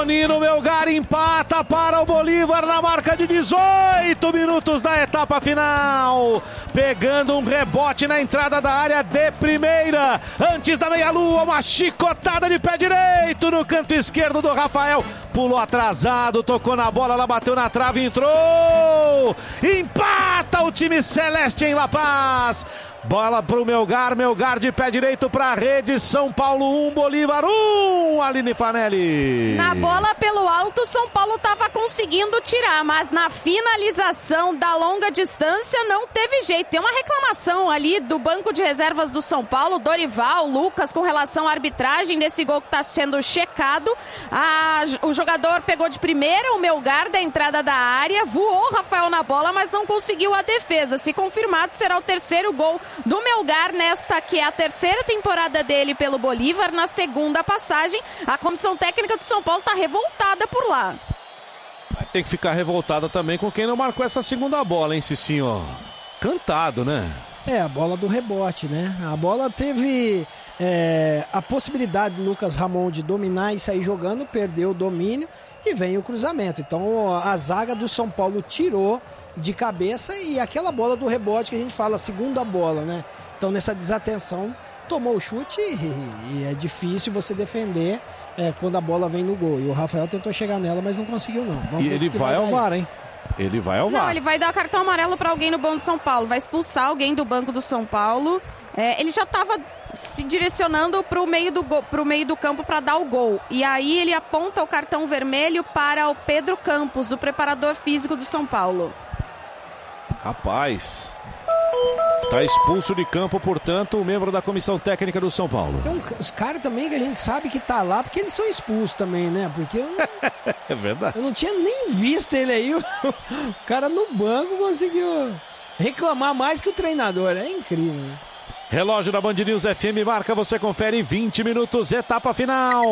Tonino Melgar empata para o Bolívar na marca de 18 minutos da etapa final. Pegando um rebote na entrada da área de primeira. Antes da meia-lua, uma chicotada de pé direito no canto esquerdo do Rafael. Pulou atrasado, tocou na bola, ela bateu na trave e entrou. Empata o time celeste em La Paz. Bola pro Melgar, Melgar de pé direito pra rede, São Paulo 1, Bolívar 1, Aline Fanelli. Na bola pelo alto, São Paulo tava conseguindo tirar, mas na finalização da longa distância não teve jeito. Tem uma reclamação ali do banco de reservas do São Paulo, Dorival, Lucas, com relação à arbitragem desse gol que tá sendo checado. O jogador pegou de primeira o Melgar da entrada da área, voou o Rafael na bola, mas não conseguiu a defesa. Se confirmado, será o terceiro gol do Melgar nesta que é a terceira temporada dele pelo Bolívar. Na segunda passagem, a comissão técnica do São Paulo está revoltada por lá. Tem que ficar revoltada também com quem não marcou essa segunda bola, hein, Cicinho? Cantado, né? A bola do rebote, né? A bola teve a possibilidade do Lucas Ramon de dominar e sair jogando, perdeu o domínio e vem o cruzamento. Então a zaga do São Paulo tirou de cabeça e aquela bola do rebote que a gente fala, a segunda bola, né? Então nessa desatenção tomou o chute e é difícil você defender quando a bola vem no gol. E o Rafael tentou chegar nela, mas não conseguiu não. E ele vai ao VAR, hein? Ele vai ao VAR. Não, ele vai dar cartão amarelo para alguém no banco do São Paulo, vai expulsar alguém do banco do São Paulo. Ele já estava se direcionando para o meio do campo para dar o gol. E aí ele aponta o cartão vermelho para o Pedro Campos, o preparador físico do São Paulo. Rapaz, tá expulso de campo, portanto, o membro da comissão técnica do São Paulo. Então, os caras também que a gente sabe que tá lá, porque eles são expulsos também, né? Porque é verdade. Eu não tinha nem visto ele aí. O cara no banco conseguiu reclamar mais que o treinador. É incrível, né? Relógio da Band News FM marca, você confere 20 minutos, etapa final.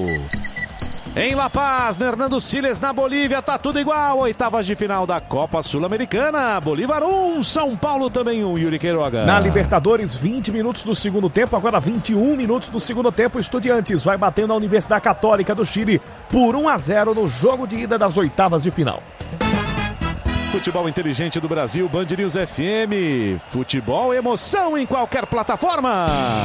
Em La Paz, Hernando Siles na Bolívia, tá tudo igual. Oitavas de final da Copa Sul-Americana. Bolívar 1, São Paulo também 1, Yuri Queiroga. Na Libertadores, 20 minutos do segundo tempo, agora 21 minutos do segundo tempo. Estudiantes vai batendo a Universidade Católica do Chile por 1-0 no jogo de ida das oitavas de final. Futebol inteligente do Brasil, Band News FM. Futebol, emoção em qualquer plataforma.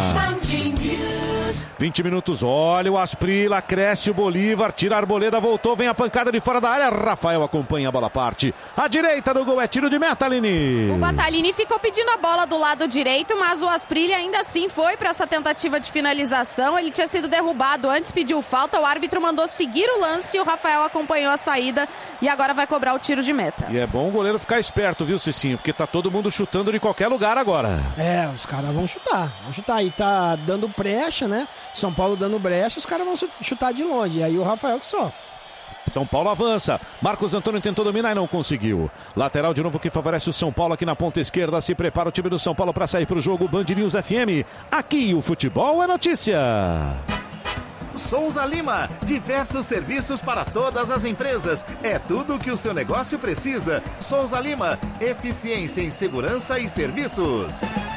20 minutos, olha o Asprila, cresce o Bolívar, tira a Arboleda, voltou, vem a pancada de fora da área, Rafael acompanha, a bola parte. A direita do gol é tiro de meta, Aline. O Batalini ficou pedindo a bola do lado direito, mas o Asprila ainda assim foi para essa tentativa de finalização. Ele tinha sido derrubado antes, pediu falta, o árbitro mandou seguir o lance, o Rafael acompanhou a saída e agora vai cobrar o tiro de meta. E é bom o goleiro ficar esperto, viu, Cicinho? Porque tá todo mundo chutando de qualquer lugar agora. Os caras vão chutar. E tá dando brecha, né? São Paulo dando brecha, os caras vão chutar de longe. E aí o Rafael que sofre. São Paulo avança. Marcos Antônio tentou dominar e não conseguiu. Lateral de novo que favorece o São Paulo aqui na ponta esquerda. Se prepara o time do São Paulo para sair para o jogo. Band News FM. Aqui o futebol é notícia. Souza Lima, diversos serviços para todas as empresas. É tudo o que o seu negócio precisa. Souza Lima, eficiência em segurança e serviços.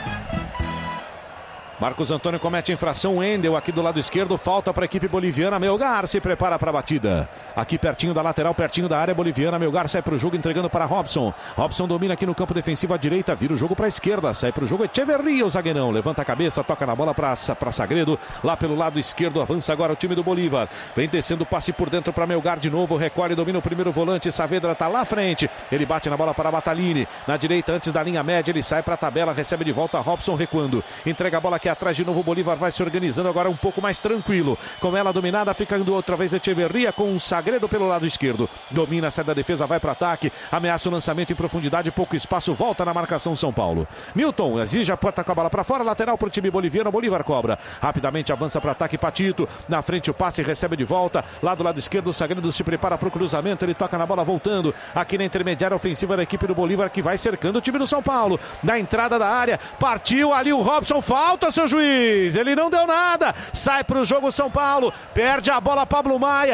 Marcos Antônio comete infração, Wendel aqui do lado esquerdo, falta para a equipe boliviana, Melgar se prepara para a batida. Aqui pertinho da lateral, pertinho da área boliviana, Melgar sai para o jogo entregando para Robson. Robson domina aqui no campo defensivo à direita, vira o jogo para a esquerda, sai para o jogo Echeverria, o zagueirão, levanta a cabeça, toca na bola para Sagredo, lá pelo lado esquerdo, avança agora o time do Bolívar. Vem descendo o passe por dentro para Melgar de novo, recolhe, domina o primeiro volante, Saavedra está lá à frente, ele bate na bola para Batalini, na direita antes da linha média, ele sai para a tabela, recebe de volta Robson recuando, entrega a bola aqui atrás de novo, o Bolívar vai se organizando agora um pouco mais tranquilo, com ela dominada, ficando outra vez Echeverria com o Sagredo pelo lado esquerdo, domina, sai da defesa, vai para ataque, ameaça o lançamento em profundidade, pouco espaço, volta na marcação São Paulo. Milton exige a ponta com a bola para fora, lateral para o time boliviano, Bolívar cobra, rapidamente avança para ataque, Patito, na frente o passe, recebe de volta, lá do lado esquerdo o Sagredo se prepara para o cruzamento, ele toca na bola voltando, aqui na intermediária ofensiva da equipe do Bolívar que vai cercando o time do São Paulo, na entrada da área, partiu ali o Robson, falta seu juiz, ele não deu nada, sai para o jogo São Paulo, perde a bola Pablo Maia,